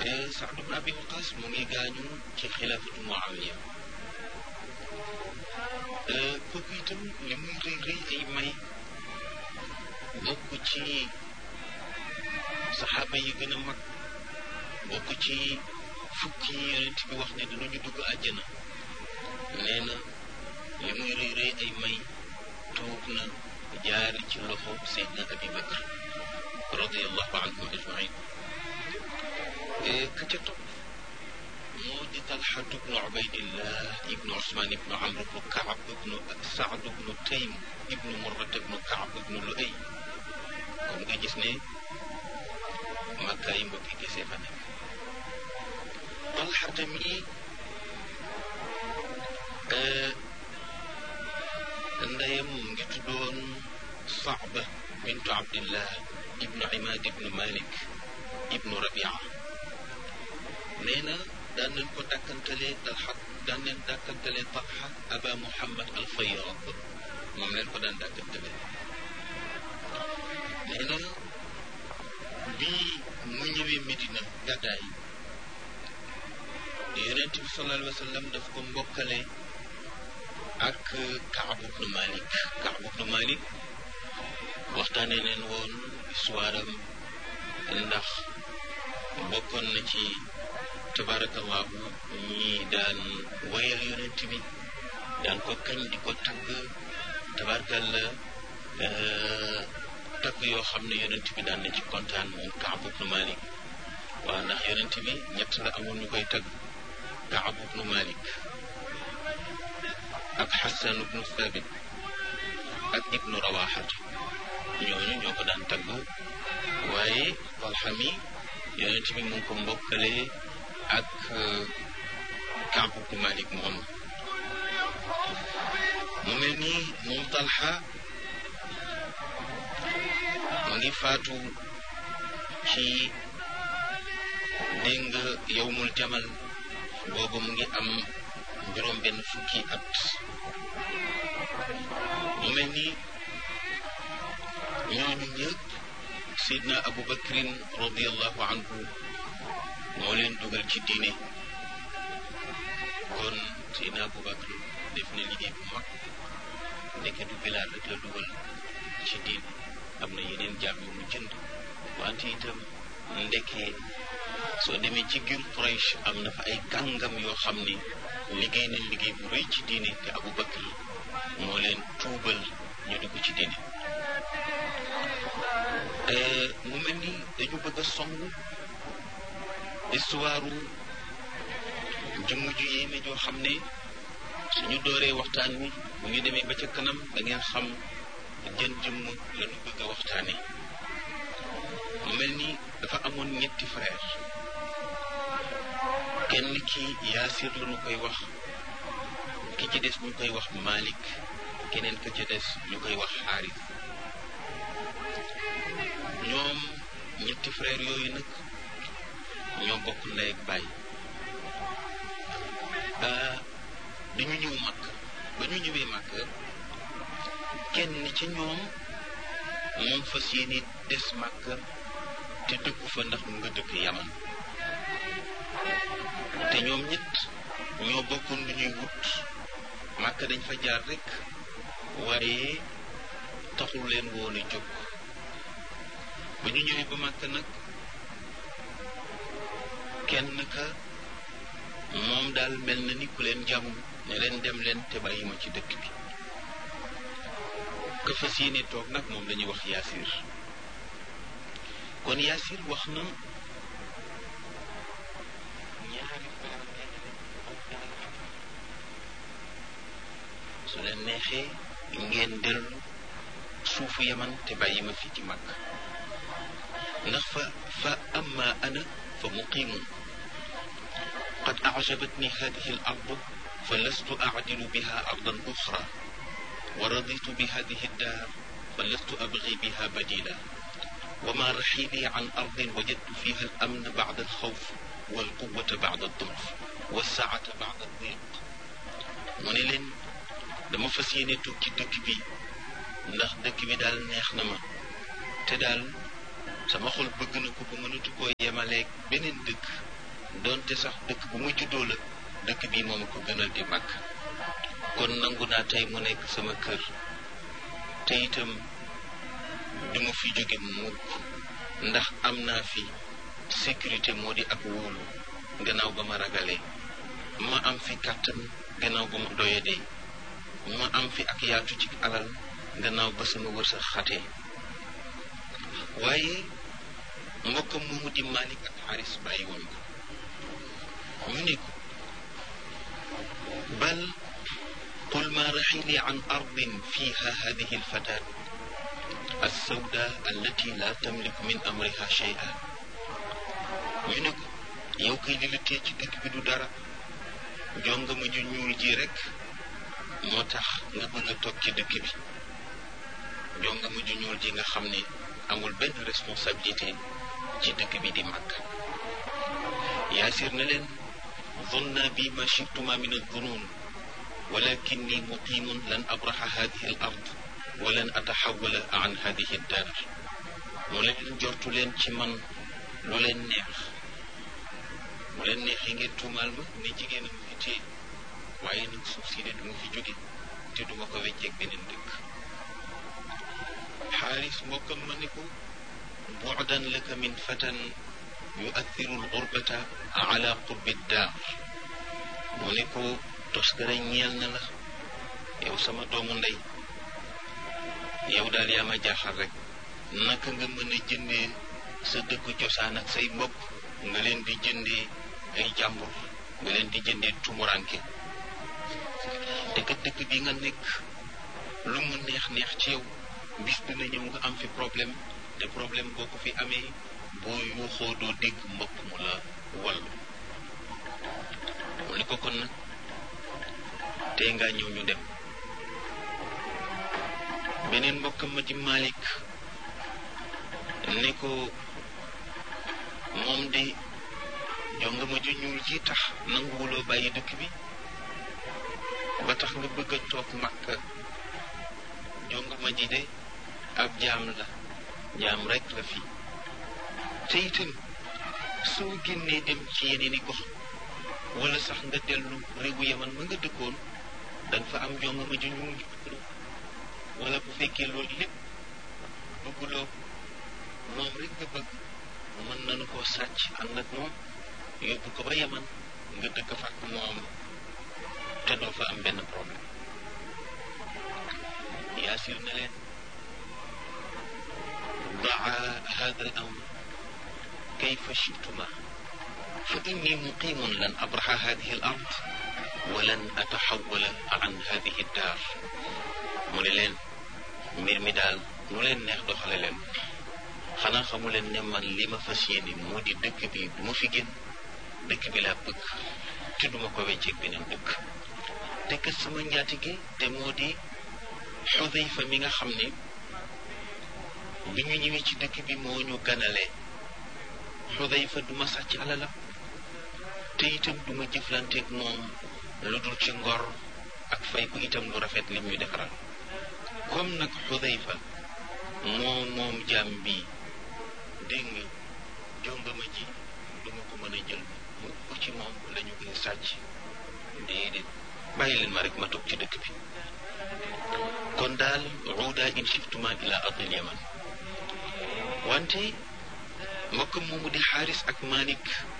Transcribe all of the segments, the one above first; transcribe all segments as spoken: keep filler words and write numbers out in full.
Saad ibn Abi Waqaas mu ngi gaañu ci xilaafatu Muawiya kooku itam li muy rëy rëy ay may bokk ci saxaaba yi gën a mag bokk ci fukki yi yonent bi wax ne dinañu dugg àjjana nee na li muy rëy rëy ay may tuub na jaar ci loxo Seydina Abi Bakr radiyallahu anhum ajmain ka ca topp moo di Talha ibnu Ubaydillah ibnu Usmaan ibnu Amr ibnu Kaab ibnu Saad ibnu Taym ibnu Murrat ibnu Kaab ibnu Luay kon nga gis ne Makka yi mbokki gisee fa nekk Talha tamit ndeyam mu ngi tuddoon Saaba bintu Abdillah ibnu Imaad ibnu Malik ibnu Rabia nee na daan nañ ko dàkkantalee Talha daan nañ dàkkantalee Talha Aba Muhammad al Fayyad moom leen ko daan dàkkantalee nee na bii mu ñëwee Medina gàddaay Yonent bi sallallahu alayhi wa sallam daf ko mbokkale ak Kaab ibnu Malik Kaab ibnu Malik waxtaanee leen woon histoire am ndax bokkoon na ci tabarakallahu ñi daan wayal yonent bi daan ko kañ di ko tagg tabarakalla tagg yoo xam ne yonent bi daan na ci kontaan moom Kaab ibnu Malik waaw ndax yonent bi ñett la amoon ñu koy tagg Kaab ibnu Malik ak Xasan ibnu Thabit ak ibnu Rawaxat ñooñu ñoo ko daan tagg waaye Talha mi yonent bi mu ngi ko mbokkale ak Kaab ibnu Malik moom mu mel nii moom Talha mu ngi faatu ci dégg nga yawmul jamal boobu mu ngi am juróom benn fukki at mu mel nii ñooñu ñëpp Seydina Abu Bakrin radiyallahu anhu moo leen dugal ci diine kon Seydina Abu Bakr def na liggéey bu mag ndeke du Bilaal rek la dugal ci diine am na yeneen jaam yu mu jënd wante itam ndeke soo demee ci giir Quraysh am na fa ay kàngam yoo xam ni liggéey nañ liggéey bu rëy ci diine te Abu Bakr moo leen tuubal ñu dugg ci diine mu mel ni dañu bëgg a song histoire jëmm ju yéeme joo xam ne suñu dooree waxtaan wi bu ñu demee ba ca kanam da ngeen xam jën jëmm la ñu bëgg a waxtaane mu mel ni dafa amoon ñetti frère kenn ki Yaasir la ñu koy wax ki ci des ñu koy wax Malik keneen ka ca des ñu koy wax Xaaris ñoom ñetti frère yooyu nag ñoo bokk ndey ak baay dañu ñëw màkk ba ñu ñëwee màkk kenn ci ñoom moom fas yéene des màkk te dëkku fa ndax mu nga dëkk Yaman te ñoom ñett ñoo bokkoon lu ñuy wut màkk dañ fa jaar rek waaye taxul leen woon a jóg ba ñu ñëwee ba màkk nag kenn ka moom daal mel na ni ku leen jàmm ne leen dem leen te bàyyi ma ci dëkk bi ka fas yéene toog nag moom lañuy wax Yaasir kon Yaasir wax na ñaari su leen neexee ngeen dellu suufu Yaman te bàyyi ma fii ci Makka ndax fa fa amma ana fa muqimun qad a'jabatni hadhihi al-ardu fa lastu a'dilu biha ardan ukhra wa raditu bi hadhihi ad-dar fa lastu abghi biha badila wa ma rahili an ardin wajadtu fiha al-amn ba'da al-khawf wal-quwwata ba'da ad-da'f was-sa'ata ba'da ad-dhiq mu ne leen dama fas yéene toog ci dëkk bi ndax dëkk bi daal neex na ma te daal sama xol bëgg na ko ba mënatu koo yemaleeg beneen dëkk doonte sax dëkk bu mu juddoo la dëkk bi moom a ko gënal di màkk kon nangu naa tey mu nekk sama kër te itam du ma fi jóge mukk ndax am naa fi sécurité moo di ak wóolu gannaaw ba ma ragalee ma am fi kàttan gannaaw ba ma doyadee ma am fi ak yaatu ci alal gannaaw ba sama wërsëg xatee waaye mbokkam moomu di Malik ak Xaaris bàyyi woon ko ñu ne ko bal qul ma raxili an ardin fiha hadihi alfatat alsawda allati la tamliku min amriha shay'a ñu ne ko yow kay li la tee ci dëkk bi du dara jongama ju ñuul ji rek moo tax nga bëgg a toog ci dëkk bi jongama ju ñuul ji nga xam ne amul benn responsabilité ci dëkk bi di màgg yaasir na leen zonna bi ma chituma min aldunun walakinni muqimun lan abraxa hadihi al ard wa lan ataxawala an hadihi dar mu leen jortu leen ci man lu leen neex mu leen neexee ngeen tuumaal ma ne jigéen a ma fi téye waaye nag suuf si de du ma fi jóge te du ma ko wecceeg beneen dëkk xaaris mbokkam ma ne ko bu'dan laka min fatan yu'athiru al-ghurbata ala qurbi daar mu ne ko toskare ñeel na la yow sama doomu ndey yow daal yaa ma jaaxal rek naka nga mën a jëndee sa dëkku cosaan ak say mbokk nga leen di jëndee ay jàmbur nga leen di jëndee tumuranke te kat dëkk bi nga nekk lu mu neex neex ci yow bis dina ñëw nga am fi problème te problème boo ko fi amee boo yuuxoo doo dégg mbokk mu la wallu mu ne ko kon nag tey ngaa ñëw ñu dem beneen mbokkam ma di Malik ne ko moom de jonga ma ju ñuul ji tax nanguwuloo bàyyi dëkk bi ba tax nga bëgg a toog Makka jonga ma ji de ab jaam la jaam rek la fi te itam soo génnee dem ci yeneeni gox wala sax nga dellu réewu Yaman ma nga dëkkoon danga fa am jonga ma ju ñuul wala bu fekkee loolu lépp bëgguloo moom rek nga bëgg mën nañu koo sàcc ànd ak moom yóbbu ko ba Yaman nga dëkk fa ak moom te doo fa am benn problème yaasir na leen daa hada al amr kayfa shituma fa inni muqimun lan abraha hadihi al ard wa lan ataxawala an hadihi daar mu ne leen mbir mi daal mu leen neex doxale leen xanaa xamu leen ne man li ma fas yéene moo di dëkk bi du ma fi génn dëkk bi laa bëgg te duma ko wecceeg beneen dëkk te kat sama njaatige te moo di Xudayfa mi nga xam ne bi ñu ñëwee ci dëkk bi moo ñu ganalee Xudayfa du ma sàcc alalam te itam du ma jëflanteeg moom lu dul ci ngor ak fay ko itam lu rafet lim ñu defaral comme nag Xudayfa moom moom jaam bi dégg nga jongama ji du ma ko mën a jël mu ko ci moom la ñu koy sàcc déedéet bàyyi leen ma rek ma toog ci dëkk bi kon daal ruuda in shiftuma ila ardil yaman wante mbokk moomu di Xaaris ak Malik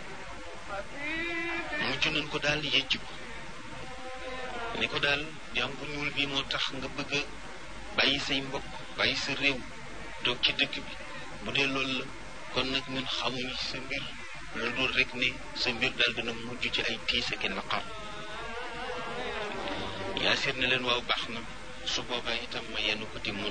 mujj nañ ko daal yëcc ko ni ko daal jaam bu ñuul bi moo tax nga bëgg a bàyyi say mbokk bàyyi sa réew toog ci dëkk bi bu dee loolu la kon nag ñun xamuñu sa mbir lu dul rek ne sa mbir daal dina mujj ci ay tiis ak naqar yaasir na leen waaw baax na su boobaa itam ma yenn ko di mun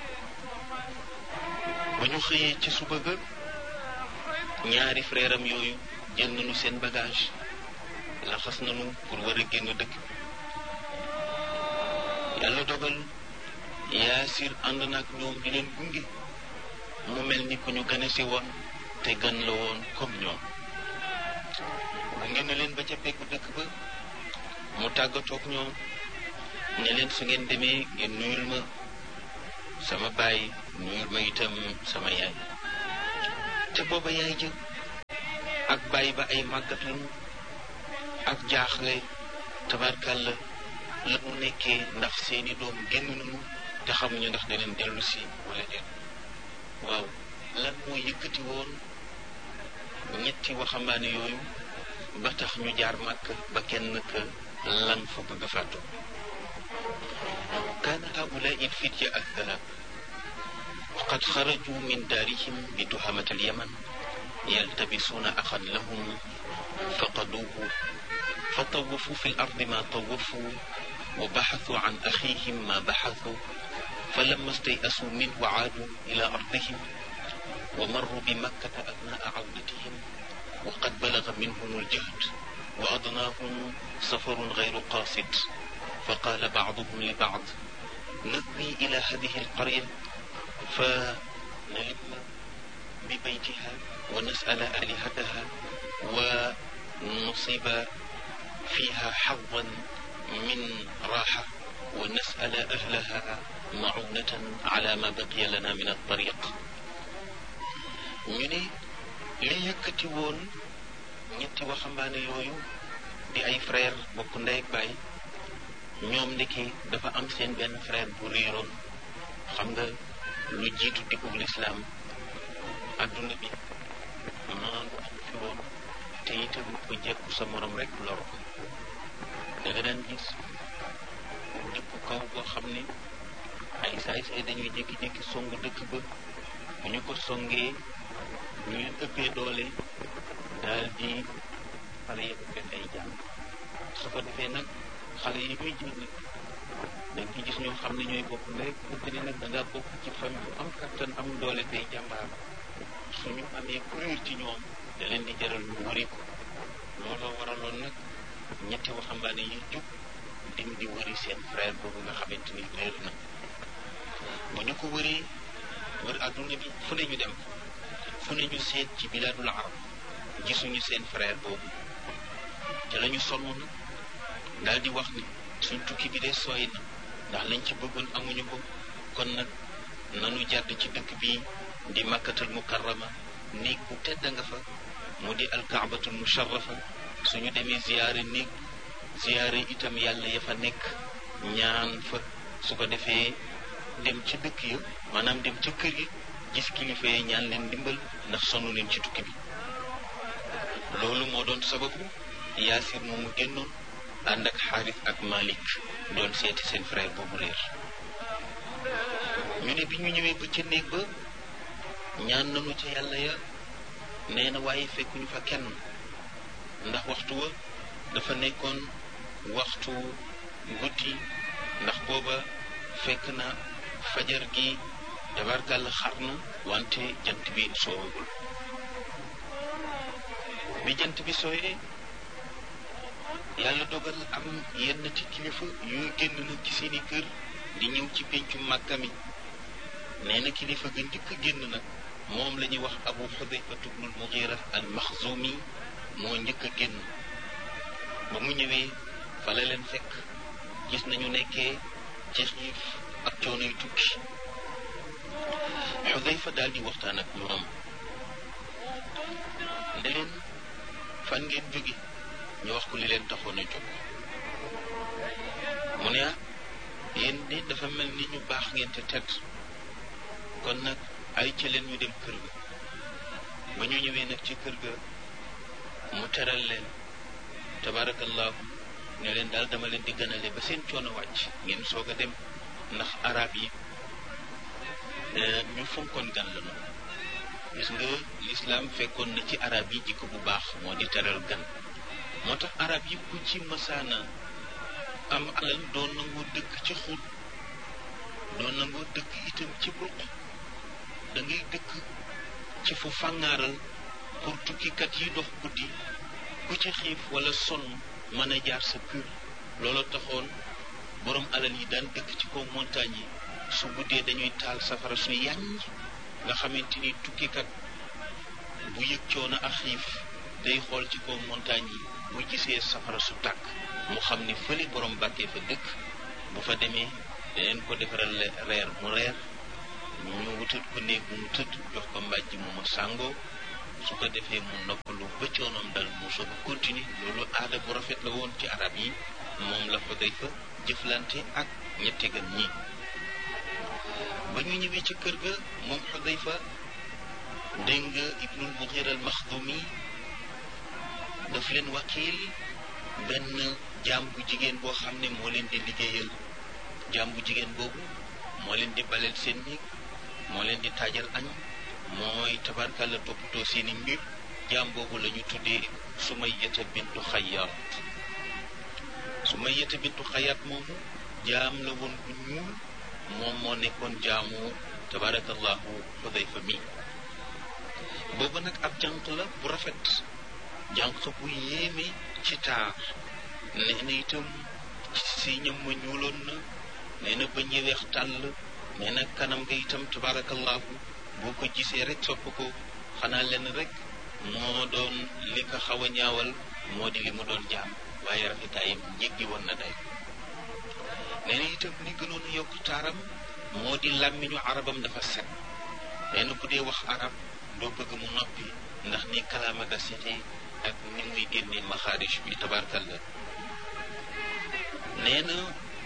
ba ñu xëyee ci suba ga ñaari frère am yooyu jël nañu seen bagage laxas nañu pour war a génn dëkk yàlla dogal yaasir ànd nag ñoom di leen gunge mu mel ni ku ñu gane si woon te gan la woon comme ñoom gunge na leen ba ca peggu dëkk ba mu tàggatoog ñoom ne leen su ngeen demee ngeen nuyul ma sama baay nuyul ma itam sama yaay te booba yaay jë ak bàyyi ba ay màggat lañu ak jaaxle tabarkàlla la mu nekkee ndax seeni doom génn nañu te xamuñu ndax daneen dellu si wala déet. waaw lan moo yëkkati woon ñetti waxambaane yooyu ba tax ñu jaar màkk ba kenn ka lan fa bëgg a fàttu. kaana haulaai lfitya athalath qad xaraju min daarihim bi tuhamat alyaman yaltabisuuna axan lahum faqaduuhu fa tawafu fi l ardi ma tawafu wa baxasu an axihim ma baxasu fa lamma stayasuu minhu caadu ila ardihim wa marru bi makkata athnaa cawdatihim wa qad balaga minhum aljahd wa adnaahum safarun gayru qaasid fa qaala bacduhum li bacd nadwi ila hadihi alqarya fa nalima bi baytiha wa nas'ala alihataha wa nusiba fiha xadan min raaxa wa nas'ala ahlaha maunatan ala ma baqiya lana min altariq. ñu ne li yëkkati woon ñetti waxambaane yooyu di ay frère bokk ndey ak baay ñoom ndeke dafa am seen benn frère bu réeroon. xam nga lu jiitu dikkug lislaam adduna bi maandu am fi woon te itam ko jekku sa morom rek lor ko. da nga daan gis dëkku kaw boo xam ne ay saay-saay dañuy jékki-jékki songu dëkk ba bu ñu ko songee ñu leen ëppee doole daal di xale yëpp def ay jàmm. su ko defee nag xale yi ñuy jël nag dañ ci gis ñoo xam ne ñooy bokk rek bëgg ne nag da ngaa bokk ci famille bu am kattan am doole tey jàmbaar suñu amee kuréel ci ñoom da leen di jaral ñu wëri ko. looloo waraloon nag ñetti waxambaane yi jub dim di wëri seen frère boobu nga xamante ni réer na. bu ñu ko wëree wër adduna bi fu ne ñu dem fu ne ñu seet ci bilaadul arab gisuñu seen frère boobu te la ñu sonn nag daal di wax ni suñ tukki bi de sooy na ndax lañ ci bëggoon amuñu ko kon nag nanu jàdd ci dëkk bi di makkatul mukarrama néeg bu tedd nga fa mu di alkaabatul musharrafa suñu demee ziyaare néeg ziyaare itam yàlla ya fa nekk ñaan fa su ko defee dem ci dëkk ya maanaam dem ca kër yi gis kilifa yi ñaan leen ndimbal ndax sonn leen ci tukki bi. loolu moo doon sababu yaasir moomu génnoon ànd ak xaaris ak malik doon seeti seen frère boobu réer. ñu ne bi ñu ñëwee ba ca néeg ba ñaan nañu ca yàlla ya nee na waaye fekkuñu fa kenn ndax waxtu wa dafa nekkoon waxtu guddi ndax booba fekk na fajar gi tabarkàlla xar na wante jant bi soowagul. bi jant bi sooyee yàlla dogal am yenn ci kilifa yuy génn nag ci seeni kër di ñëw ci péncu Màkka mi. nee na kilifa ga njëkk a génn nag moom la ñuy wax Abu Xudayfa ibnul Mugiira al Maxzumi moo njëkk a génn. ba mu ñëwee fa la leen fekk gis nañu nekkee ci xiif ak coono yu tukki. Xudayfa daal di waxtaan ak ñoom ne leen fan ngeen jóge ñu wax ko li leen taxoon a jóg. mu ne ah yéen de dafa mel ni ñu baax ngeen te tedd kon nag ay ci leen ñu dem kër ga. ba ñu ñëwee nag ci kër ga mu teral leen tabarakallahu ne leen daal dama leen di gënale ba seen coono wàcc ngeen soog a dem ndax arab yi ñu fonkoon gan la noonu. gis nga lislaam fekkoon na ci arab yi jikko bu baax moo di teral gan. moo tax arab yi ku ci masaana am alal doon nangoo dëkk ci xur doon nangoo dëkk itam ci ruq da ngay dëkk ci fu fàngaaral pour tukkikat yi dox guddi ku ci xiif wala sonn mën a jaar sa kër. looloo taxoon borom alal yi daan dëkk ci kaw montagne yi su guddee dañuy taal safara su yàññ nga xamante ni tukkikat bu yëg coono ak xiif day xool ci kaw montagne yi bu gisee safara su tàkk mu xam ni fële borom bàkkee fa dëkk bu fa demee daneen ko defaral reer mu reer ñu wutal ko néeg bu mu tëdd jox ko mbàjj mu ma sàngoo su ko defee mu noppalu ba coonoom dal mu soog a continuer loolu aada bu rafet la woon ci arab yi moom la Xudayfa jëflante ak ñetti gan ñi ba ñu ñëwee ci kër ga moom Xudayfa dégg nga Ibnul Mughira al Maxdumi daf leen wakiil benn jaam bu jigéen boo xam ne moo leen di liggéeyal jaam bu jigéen boobu moo leen di baleel seen néeg moo leen di taajal añ mooy tabarkalla toppatoo seeni mbir jaam boobu la ñu tuddee Sumayyata bintu Xayyaat Sumayyata bintu Xayyaat moomu jaam la woon bu ñuul moom moo nekkoon jaamu tabarakallahu Xudayfa mi boobu nag ab jànq la bu rafet jànq bu yéeme ci taar nee na itam si ñam ma ñuuloon na nee na bañ weex tàll nee na kanam nga itam tabarakallahu boo ko gisee rek sopp ko xanaa leen rek moo doon li ko xaw a ñaawal moo di li mu doon jaam waaye rafetaayam jéggi woon na day nee na itam li gënoon a yokk taaram moo di làmmiñu arabam dafa set nee na bu dee wax arab doo bëgg mu noppi ndax ni kalaama ga setee ak ni muy génnee maxaarij bi tabarkalla nee na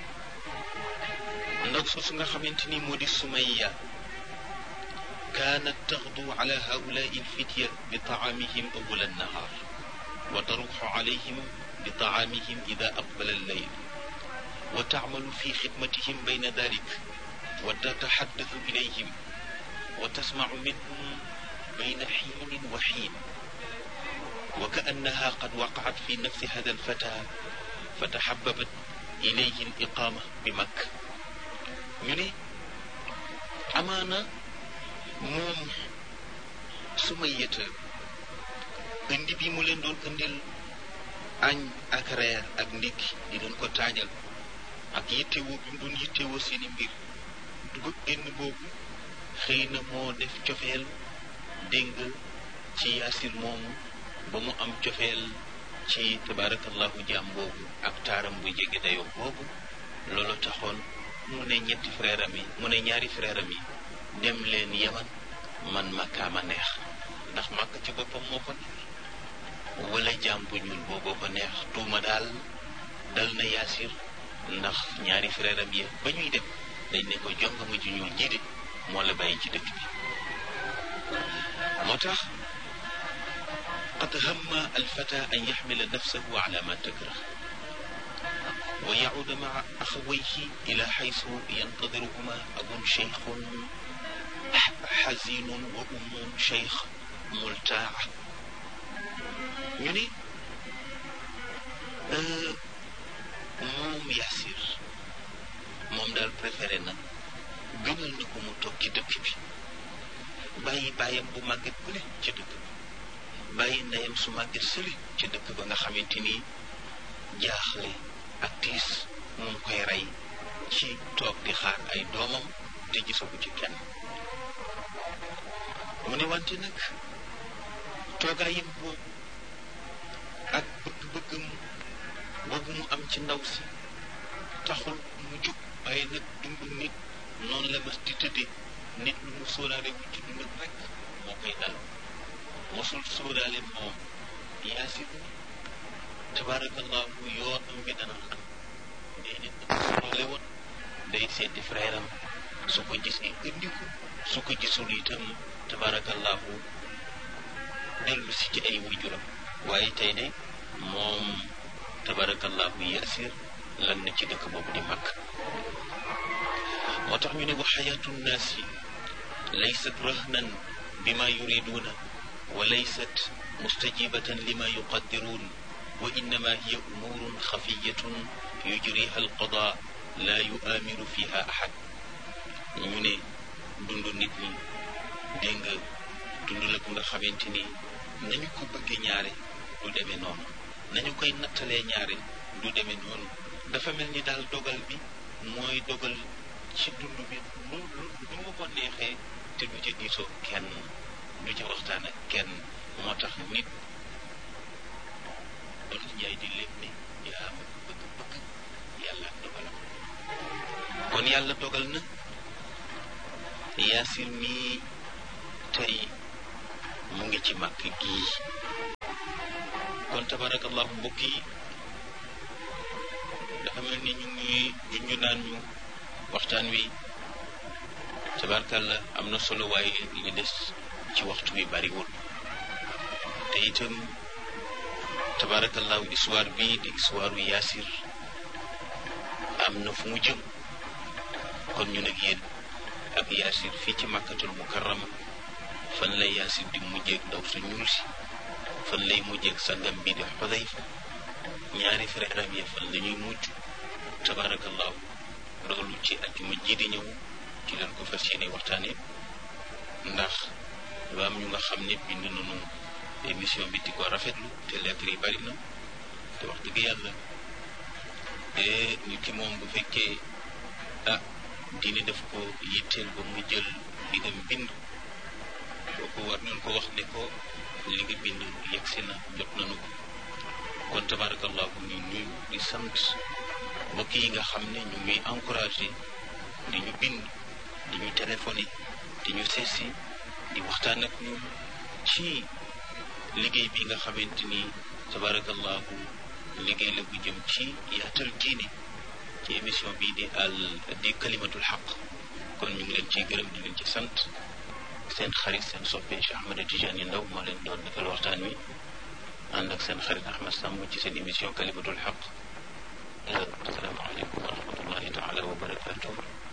ndaw soosu nga xamante ni moo di Sumayya kaanat taxdu ala haulaai alfitya bi taamihim awwala annahaar wa taruxu alayhim bi taamihim ida aqbala allayl wa taamalu fi xidmatihim bayna dalik wa tataxaddathu ilayhim wa tasmacu minhum bayna xiinin wa xiin wa kaannaha qad waqacat fi nafsi hada alfata fa taxababat ilayhi aliqaama bi Makka ñu ne amaana moom Sumayyata indi bi mu leen doon indil añ ak reer ak ndékki di doon ko taajal ak yittewoo bi mu doon yittewoo seeni mbir dugub génn boobu xëy na moo def cofeel dégg ci Yaasir moomu ba mu am cofeel ci tabarakallahu jaam boobu ak taaram bu jege dayoo boobu loolu taxoon mu ne ñetti frère am yi mu ne ñaari frère am yi dem leen Yaman man Makka ma neex ndax Makka ci boppam moo ko neex wala jaam bu ñuul booboo ko neex tuuma daal dal na Yaasir ndax ñaari frère am yi ba ñuy dem dañ ne ko jongama ju ñuul jiite moo la bàyyi ci dëkk bi moo tax qad hamma alfata an yaxmila nafsahu ala ma takrah wa yacuuda maa axawayhi ila xaysu yantadiruhuma abun cheikhun xazinun wa ummun cheikh multaa ñu ne moom Yaasir moom daal préféré na gënal na ko mu toog ci dëkk bi bàyyi bàyyam bu màgget bu ne ci dëkk bi bàyyi ndeyam su màgget sëli ci dëkk ba nga xamante ni jaaxle ak tiis mu ngi koy rey ci toog di xaar ay doomam te gisagu ci kenn mu ne wante nag toogaayam boobu ak bëgg-bëggam boobu mu am ci ndaw si taxul mu jóg waaye nag dundu nit noonu la mas di tëddee nit lu mu sóoraale bu ci dund rek moo koy dal mosul sóoraale moom Yaasir tabarakallahu yoonam bi dana xam déedéet sóoraale woon day seeti frère am su ko gisee indi ko su ko gisul itam tabarakallahu dellu si ci ay waajuram waaye tey de moom tabarakallahu Yaasir lan na ci dëkk boobu di Makka moo tax ñu ne wa xayaatu nnaasi laysat rahnan bima yuriduuna wa laysat mustajibatan lima yuqaddiruun wa innama hiya umuurun xafiyatun yujriha alqada la yuaamiru fiha ahad ñu ne dund nit ñi dégg nga dund la bu nga xamante ni nañu ko bëggee ñaare du demee noonu nañu koy nattalee ñaare du demee noonu dafa mel ni daal dogal bi mooy dogal ci dund bi lu lu lu mu ko neexee te du ca diisoo kenn du ca waxtaan ak kenn moo tax nit doon njaay di lépp ni yaa ma bëgg-bëgg yàlla ak dogalam kon yàlla dogal na Yaasir mii tey mu ngi ci màkk gii. kon tabarakallahu mbokk yi dafa mel ni ñu ngi junju naan ñu waxtaan wi tabarakalla am na solo waaye li des ci waxtu wi bariwul te itam tabarakallahu histoire bii di histoire yu Yaasir am na fu mu jëm. kon ñu nag yéen ak Yaasir fii ci Makkatul Mukarrama fan lay Yaasir di mujjeeg ndaw su ñuul si, fan lay mujjeeg sangam bii di Xudayfa, ñaari frère am ya fan la ñuy mujj tabarakallahu loolu ci ajjuma ji di ñëw ci leen ko fas yéene waxtaane ndax dafa am ñu nga xam ne bind nañu émission bi di ko rafetlu te lettre yi bari na te wax dëgg yàlla nit ki moom bu fekkee ah diine daf ko yitteel ba mu jël li nga bind kooku war nañ ko wax ne ko li nga bind yegsi na jot nañu ko. kon tabarakallahu ñu nuyu di sant mbokk yi nga xam ne ñu ngi encouragé di ñu bind di ñu téléphoné di ñu seesi di waxtaan ak ñun ci liggéey bi nga xamante ni tabarakallahu liggéey la bu jëm ci yaatal diine ci émission bii di al di kalimatul xaq. kon ñu ngi leen ciy gërëm di leen ci sant. seen xarit seen soppe Cheikh Ahmed Tidiane Ndao moo leen doon defal waxtaan wi ànd ak seen xarit Ahmed Samb ci seen émission kalimatul xaq. asalaamaaleykum wa rahmatullahi taala wa barakatuh.